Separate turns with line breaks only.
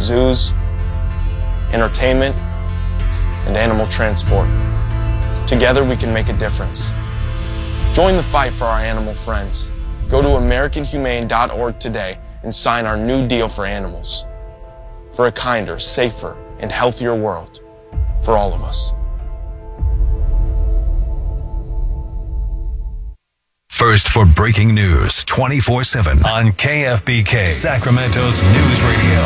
zoos, entertainment, and animal transport. Together we can make a difference. Join the fight for our animal friends. Go to AmericanHumane.org today and sign our new deal for animals. For a kinder, safer, and healthier world for all of us.
First for breaking news 24/7 on KFBK, Sacramento's news radio.